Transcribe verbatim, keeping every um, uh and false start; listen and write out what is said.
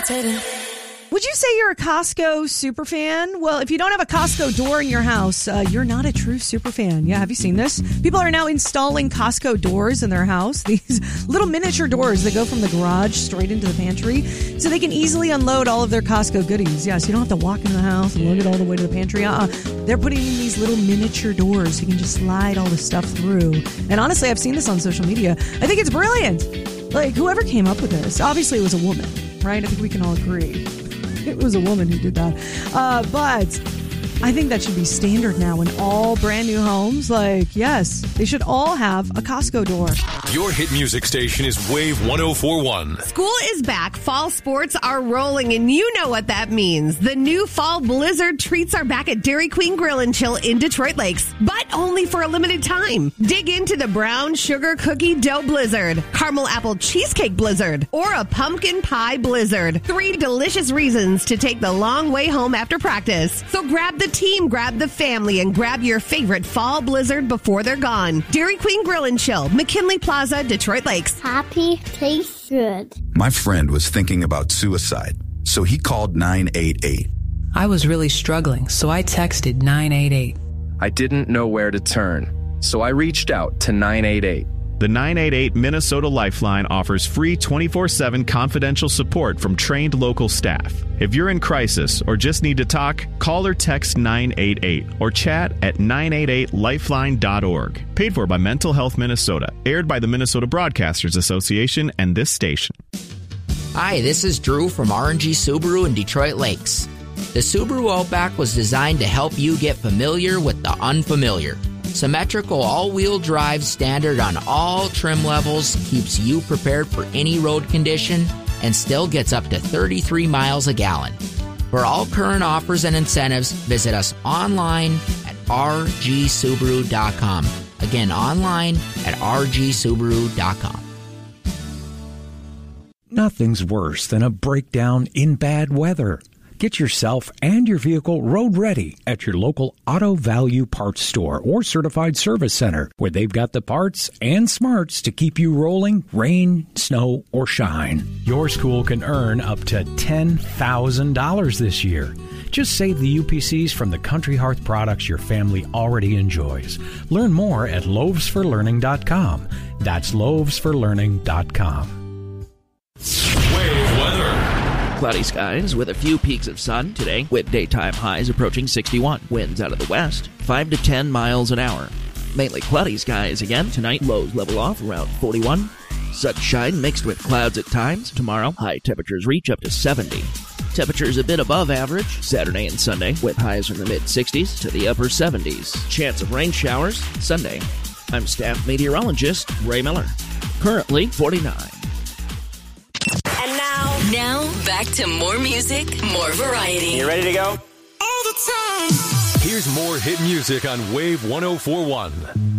levitating. Would you say you're a Costco super fan? Well, if you don't have a Costco door in your house, uh, you're not a true super fan. Yeah, have you seen this? People are now installing Costco doors in their house. These little miniature doors that go from the garage straight into the pantry so they can easily unload all of their Costco goodies. Yeah, so you don't have to walk in the house and lug it all the way to the pantry. Uh-uh. They're putting in these little miniature doors so you can just slide all the stuff through. And honestly, I've seen this on social media. I think it's brilliant. Like, whoever came up with this, obviously it was a woman, right? I think we can all agree. It was a woman who did that. Uh, but I think that should be standard now in all brand new homes. Like, yes, they should all have a Costco door. Your hit music station is Wave one oh four point one. School is back. Fall sports are rolling, and you know what that means. The new fall blizzard treats are back at Dairy Queen Grill and Chill in Detroit Lakes, but only for a limited time. Dig into the brown sugar cookie dough blizzard, caramel apple cheesecake blizzard, or a pumpkin pie blizzard. Three delicious reasons to take the long way home after practice. So grab the team, grab the family, and grab your favorite fall blizzard before they're gone. Dairy Queen Grill and Chill, McKinley Plaza, Detroit Lakes. Happy tastes good. My friend was thinking about suicide, so he called nine eight eight. I was really struggling, so I texted nine eight eight. I didn't know where to turn, so I reached out to nine eight eight. The nine eight eight Minnesota Lifeline offers free twenty-four seven confidential support from trained local staff. If you're in crisis or just need to talk, call or text nine eight eight or chat at nine eight eight lifeline dot org. Paid for by Mental Health Minnesota. Aired by the Minnesota Broadcasters Association and this station. Hi, this is Drew from R and G Subaru in Detroit Lakes. The Subaru Outback was designed to help you get familiar with the unfamiliar. Symmetrical all-wheel drive standard on all trim levels keeps you prepared for any road condition and still gets up to thirty-three miles a gallon. For all current offers and incentives, visit us online at r g subaru dot com. Again, online at r g subaru dot com. Nothing's worse than a breakdown in bad weather. Get yourself and your vehicle road ready at your local Auto Value Parts Store or Certified Service Center, where they've got the parts and smarts to keep you rolling, rain, snow, or shine. Your school can earn up to ten thousand dollars this year. Just save the U P Cs from the Country Hearth products your family already enjoys. Learn more at loaves for learning dot com. That's loaves for learning dot com. Wave weather. Cloudy skies with a few peaks of sun today, with daytime highs approaching sixty-one. Winds out of the west, five to ten miles an hour. Mainly cloudy skies again tonight. Lows level off around forty-one. Sunshine mixed with clouds at times. Tomorrow, high temperatures reach up to seventy. Temperatures a bit above average Saturday and Sunday, with highs from the mid-sixties to the upper seventies. Chance of rain showers Sunday. I'm staff meteorologist Ray Miller. Currently forty-nine. And now, now back to more music, more variety. You ready to go? All the time. Here's more hit music on Wave one oh four point one.